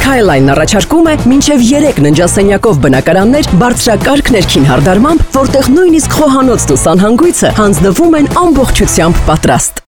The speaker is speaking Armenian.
Skyline առաջարկում է մինչև 3 ննջասենյակով բնակարաններ բարձրակարգ ներքին հարդարմամբ, որտեղ նույնիսկ խոհանոցն ու սանհանգույցը հանձնվում են ամբողջությամբ պատրաստ։